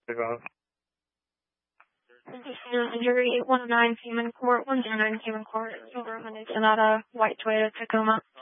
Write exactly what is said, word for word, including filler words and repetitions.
Injury eight one nine Seaman Court, one zero nine Seaman Court, Silver Hyundai Sonata, white Toyota Tacoma.